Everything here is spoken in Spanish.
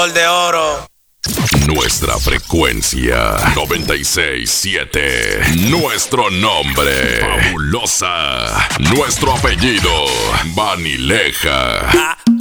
Gol de oro. Nuestra frecuencia 967. Nuestro nombre Fabulosa. Nuestro apellido Vanileja.